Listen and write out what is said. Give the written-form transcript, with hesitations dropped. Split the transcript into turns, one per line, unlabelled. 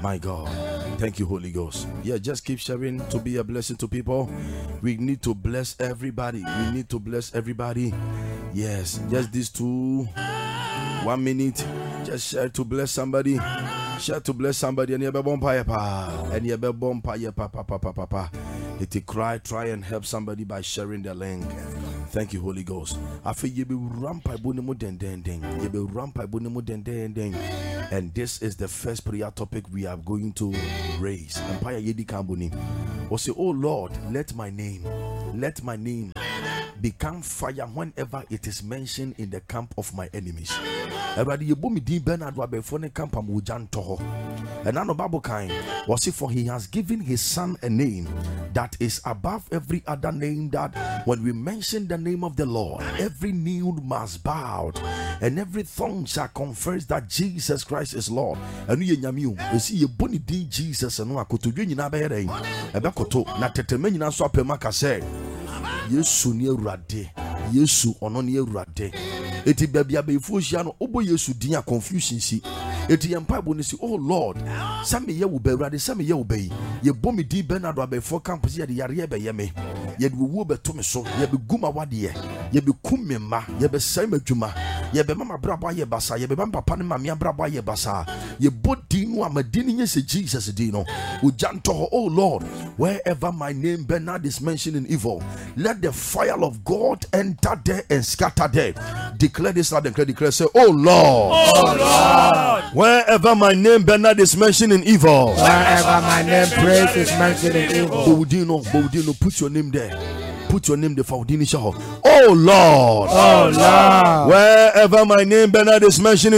My God. Thank you, Holy Ghost. Yeah, just keep sharing to be a blessing to people. We need to bless everybody. We need to bless everybody. Yes, just these 1 minute. Just share to bless somebody. Share to bless somebody. And you be and you be papa. It cry, try and help somebody by sharing the link. Thank you, Holy Ghost. I feel you be rampai bunimu den. You be rampai bunimu den. And this is the first prayer topic we are going to raise. Empire Yedi Kambuni. Or say, oh Lord, let my name become fire whenever it is mentioned in the camp of my enemies. Everybody, you boom di Bernard wa before the camp am ujan toho. And now Bible kind was it for he has given his son a name that is above every other name, that when we mention the name of the Lord, every knee must bow and every tongue shall confess that Jesus Christ is Lord. And you see you boni di Jesus and wakoto nyina bere ebekoto na teteme nyina so apemaka say Yesu ni Ewurade, Yesu ono ni Ewurade. Eti bebia be fuhia no obo Yesu din a confusion si. Eti yempa bo ni si, oh Lord, same ye wo be Ewurade, same ye wo be. Ye bomi di Bernard abefo campus ye de yare be ye me. Ye de wo be to me so, ye be guma wade ye be kum me ma, ye be sai madwuma, ye be mama brabo ye basa, ye be papa ne mama brabo ye basa. Ye bodi no amadini ye se Jesus di no. Ujanto, oh Lord, wherever my name Bernard is mentioned in evil, let the fire of God enter there and scatter there. Declare this loud and declare, say, oh Lord, wherever my name Bernard is mentioned in evil,
wherever my name praise is mentioned in evil,
Bodino, put your name there. Put your name there for Odini Shaho. Oh Lord,
wherever
my name Bernard is mentioned in